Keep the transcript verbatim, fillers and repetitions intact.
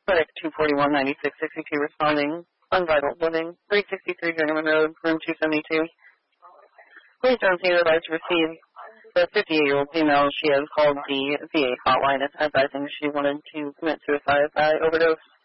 Clinic two forty-one ninety-six sixty-two responding. Unvital living. three sixty-three Journeyman Road, room two seventy-two. Please don't see the right to receive the fifty-eight-year-old female. She has called the V A hotline advising she wanted to commit suicide by overdose.